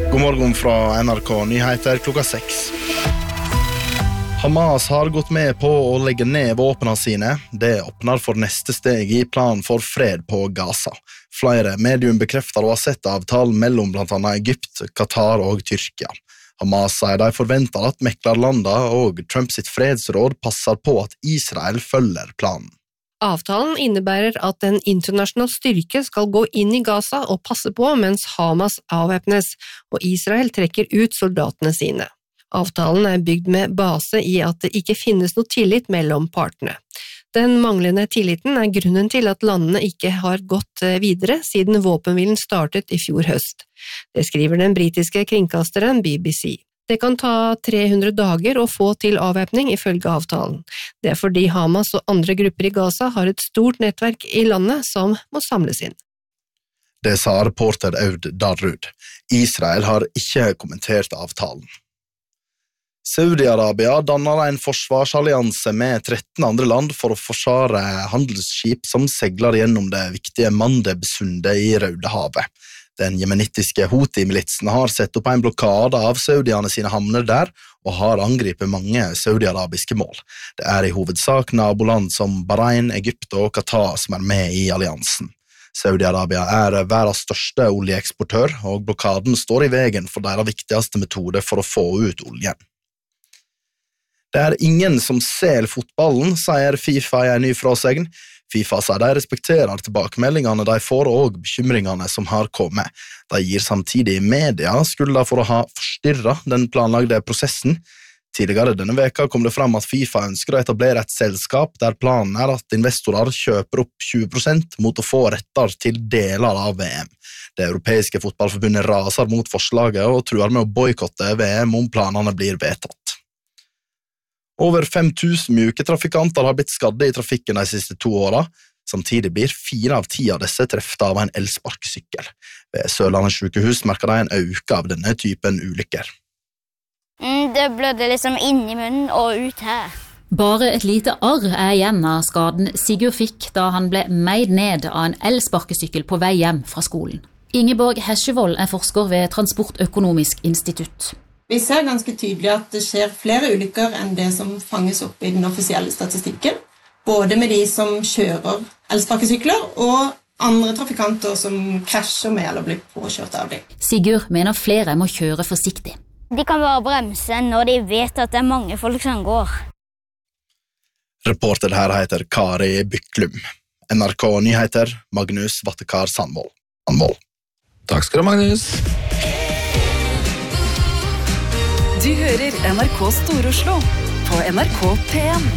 God morgen fra NRK Nyheter klokka 6. Hamas har gått med på å legge ned våpnene sine. Det åpner for neste steg i planen for fred på Gaza. Flere medium bekrefter å ha sett avtalen mellom blant annet Egypt, Qatar og Tyrkia. Hamas sier de forventer at meklerlanda og Trump sitt fredsråd passer på at Israel følger planen. Avtalen innebærer at en internasjonal styrke skal gå inn i Gaza og passe på mens Hamas avvæpnes, og Israel trekker ut soldatene sine. Avtalen er bygd med base i at det ikke finnes noe tillit mellom partene. Den manglende tilliten er grunnen til at landene ikke har gått videre siden våpenhvilen startet i fjor høst. Det skriver den britiske kringkasteren BBC. Det kan ta 300 dager å få til avvæpning ifølge avtalen. Det er fordi Hamas og andre grupper i Gaza har et stort nettverk i landet som må samles inn. Det sa reporter Aud Darrud. Israel har ikke kommentert avtalen. Saudi-Arabia danner en forsvarsallianse med 13 andre land for å forsvare handelsskip som segler gjennom det viktige Mandeb-sundet i Rødehavet. Den jemenittiske Houthi-militsen har sett opp en blokade av saudiene sine havner der og har angripet mange saudi-arabiske mål. Det er i hovedsak naboland som Bahrain, Egypt og Qatar som er med i alliansen. Saudi-Arabia er verdens største oljeeksportør, og blokaden står i veien for deres viktigste metode for å få ut oljen. Det er ingen som ser fotballen, sier FIFA i en ny frasegn. FIFA sier de respekterer tilbakemeldingene de får og bekymringene som har kommet. De gir samtidig media skylda for å ha forstyrret den planlagte prosessen. Tidligere denne veka kom det frem at FIFA ønsker å etablere et selskap der planen er at investorer kjøper opp 20% mot å få retter til deler av VM. Det europeiske fotballforbundet raser mot forslaget og truer med å boykotte VM om planene blir vedtatt. Over 5000 mjuketrafikanter har blitt skadde i trafikken de siste 2 årene. Samtidig blir 4 av 10 av disse treffet av en elsparkesykkel. Ved Sørlandet sykehus merker de en økning av denne typen ulykker. Det blødde liksom inn i munnen og ut her. Bare et lite arr er igjen av skaden Sigurd fikk da han ble meid ned av en elsparkesykkel på vei hjem fra skolen. Ingeborg Hesjevold er forsker ved Transportøkonomisk institutt. Vi ser ganske tydelig at det skjer flere ulykker enn det som fanges opp i den offisielle statistikken. Både med de som kjører elsparkesykler og andre trafikanter som krasjer med eller blir påkjørt av dem. Sigurd mener flere må kjøre forsiktig. De kan bare bremse når de vet at det er mange folk som går. Reporter her heter Kari Byklum. NRK Nyheter, Magnus Vattekar Sandvold. Takk skal du, Magnus. Du hører NRK Stor-Oslo på NRK P1.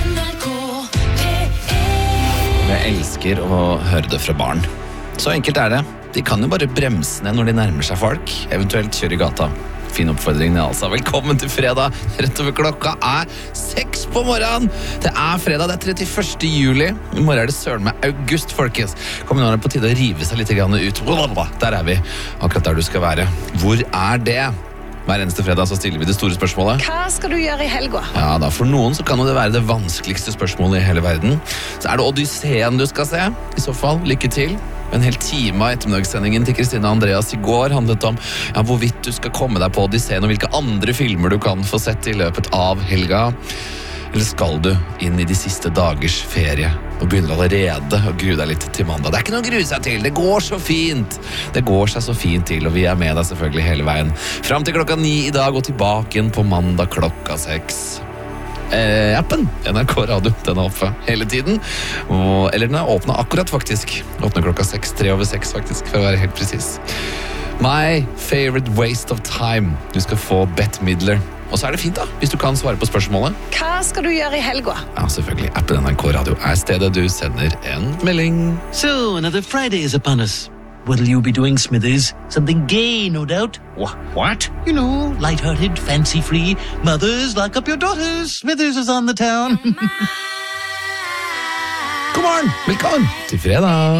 Jeg elsker å høre det fra barn. Så enkelt er det. De kan jo bare bremse ned når de nærmer seg folk, eventuelt kjøre i gata. Fin oppfordring, altså. Velkommen til fredag. Rett over klokka er 6 på morgenen. Det er fredag, det er 31. juli. I morgen er det søren med august, folkens. Kom nå, er det på tide å rive seg litt ut. Der er vi, akkurat der du skal være. Hvor er det? Hver eneste fredag så stiller vi det store spørsmålet. Hva skal du gjøre i helga? Ja, da for noen så kan det være det vanskeligste spørsmålet i hele verden. Så er det Odysseen du skal se. I så fall, lykke til. En hel time av ettermiddagssendingen til Kristina Andreas i går handlet om hvorvidt du skal komme deg på Odysseen og hvilke andre filmer du kan få sett i løpet av helga. Eller skal du inn i de siste dagers ferie og begynner allerede å grue deg litt til mandag? Det er ikke noe å grue seg til, det går så fint. Det går seg så fint til, og vi er med deg selvfølgelig hele veien. Fram til klokka 9 i dag og tilbake inn på mandag klokka 6. Appen NRK Radio, den er oppe hele tiden. Eller den er åpnet akkurat faktisk. Åpner klokka 6, 3 over 6 faktisk, for å være helt precis. My favorite waste of time. Du skal få Bette Midler. Og så er det fint da, hvis du kan svare på spørsmålet. Hva skal du gjøre i helga? Ja, selvfølgelig. Appen NRK Radio er stedet du sender en melding. So, another Friday is upon us. What'll you be doing, Smithers? Something gay, no doubt. What? You know, light-hearted, fancy-free. Mothers, lock up your daughters. Smithers is on the town. God morgen, velkommen til fredag.